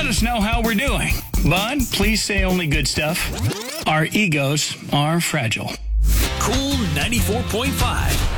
us know how we're doing. But please say only good stuff. Our egos are fragile. Cool 94.5.